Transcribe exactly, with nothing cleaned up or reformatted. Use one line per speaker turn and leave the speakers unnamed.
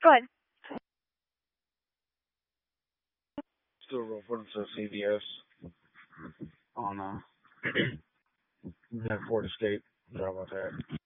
Good.
Still reporting to C B S on uh, that Florida State. How about that?